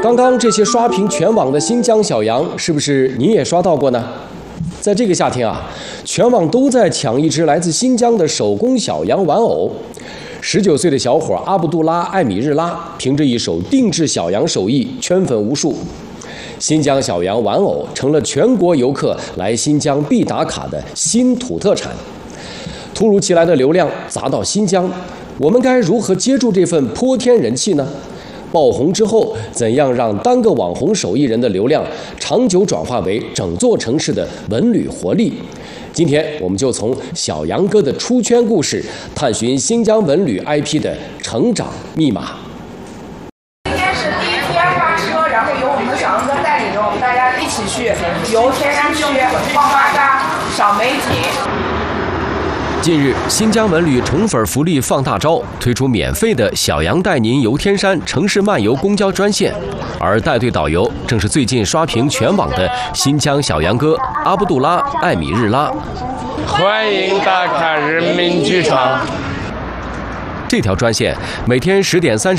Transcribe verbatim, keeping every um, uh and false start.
刚刚这些刷屏全网的新疆小羊，是不是你也刷到过呢？在这个夏天啊，全网都在抢一只来自新疆的手工小羊玩偶。十九岁的小伙阿卜杜拉·艾米日拉凭着一手定制小羊手艺圈粉无数。新疆小羊玩偶成了全国游客来新疆必打卡的新土特产。突如其来的流量砸到新疆，我们该如何接住这份泼天人气呢？爆红之后，怎样让单个网红手艺人的流量长久转化为整座城市的文旅活力？今天我们就从小杨哥的出圈故事，探寻新疆文旅 I P 的成长密码。 今天是第一天发车，然后由我们的小杨哥带领着我们大家一起去游天山区、望巴扎、赏美景。 近日，新疆文旅宠粉福利放大招，推出免费的小杨带您游天山城市漫游公交专线，而带队导游正是最近刷屏全网的新疆小杨哥阿卜杜拉·艾米日拉。 欢迎打卡人民剧场。 这条专线每天十点三十。